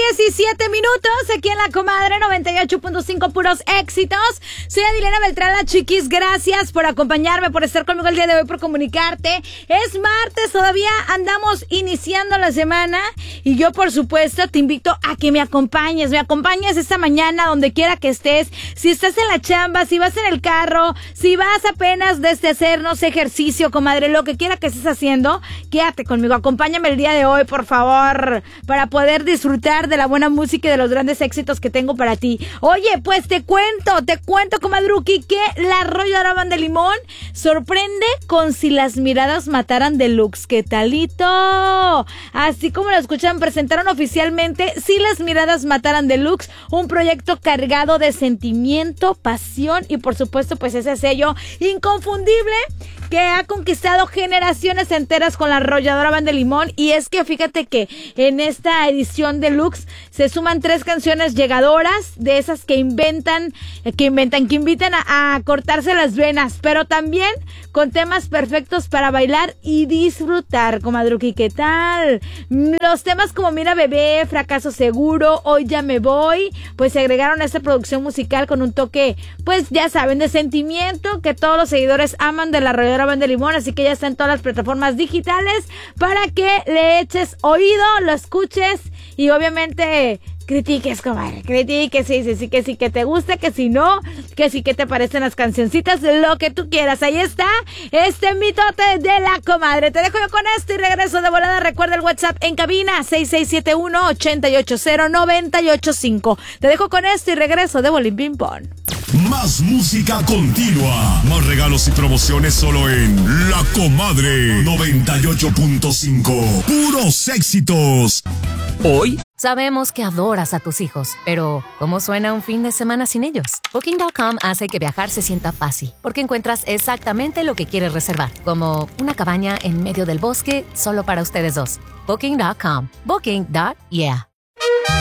17 minutos aquí en La Comadre 98.5 puros éxitos. Soy Adilena Beltrán, la Chiquis. Gracias por acompañarme, por estar conmigo el día de hoy, por comunicarte. Es martes, todavía andamos iniciando la semana y yo, por supuesto, te invito a que me acompañes esta mañana donde quiera que estés. Si estás en la chamba, si vas en el carro, si vas apenas desde hacernos ejercicio, comadre, lo que quiera que estés haciendo, quédate conmigo, acompáñame el día de hoy, por favor, para poder disfrutar de la buena música y de los grandes éxitos que tengo para ti. Oye, pues te cuento, comadruki, que la Arrolladora Banda de Limón sorprende con Si las miradas mataran deluxe. ¿Qué talito? Así como lo escuchan, presentaron oficialmente Si las miradas mataran deluxe, un proyecto cargado de sentimiento, pasión y por supuesto pues ese sello inconfundible que ha conquistado generaciones enteras con la Arrolladora Banda de Limón. Y es que fíjate que en esta edición deluxe se suman 3 canciones llegadoras, de esas que invitan a cortarse las venas, pero también con temas perfectos para bailar y disfrutar, comadruki. ¿Qué tal? Los temas como Mira Bebé, Fracaso Seguro, Hoy Ya Me Voy, pues se agregaron a esta producción musical con un toque, pues ya saben, de sentimiento que todos los seguidores aman de la Arrolladora Banda de Limón, así que ya está en todas las plataformas digitales para que le eches oído, lo escuches y obviamente critiques, comadre, critiques, sí, que te guste, que si no, que sí, que te parecen las cancioncitas, lo que tú quieras. Ahí está, este mitote de la comadre. Te dejo yo con esto y regreso de volada. Recuerda el WhatsApp en cabina, 6671-880-985. Te dejo con esto y regreso de Bolín Ping Pong. Más música continua, más regalos y promociones solo en La Comadre 98.5. Puros éxitos. Hoy sabemos que adoras a tus hijos, pero ¿cómo suena un fin de semana sin ellos? Booking.com hace que viajar se sienta fácil, porque encuentras exactamente lo que quieres reservar, como una cabaña en medio del bosque solo para ustedes dos. Booking.com. Booking.yeah.